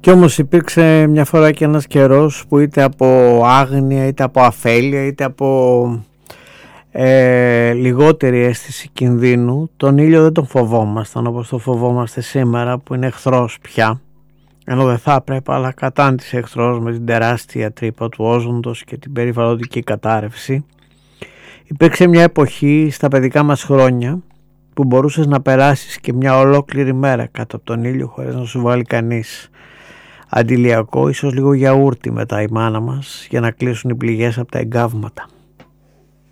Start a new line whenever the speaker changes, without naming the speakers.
Κι όμως υπήρξε μια φορά και ένας καιρός που είτε από άγνοια, είτε από αφέλεια, είτε από λιγότερη αίσθηση κινδύνου, τον ήλιο δεν τον φοβόμασταν όπως το φοβόμαστε σήμερα, που είναι εχθρός πια, ενώ δεν θα έπρεπε, αλλά κατάντησε εχθρός με την τεράστια τρύπα του όζοντος και την περιβαλλοντική κατάρρευση. Υπήρξε μια εποχή στα παιδικά μας χρόνια που μπορούσες να περάσεις και μια ολόκληρη μέρα κάτω από τον ήλιο χωρίς να σου βάλει κανείς αντιλιακό, ίσως λίγο γιαούρτι μετά η μάνα μας, για να κλείσουν οι πληγές από τα εγκάβματα.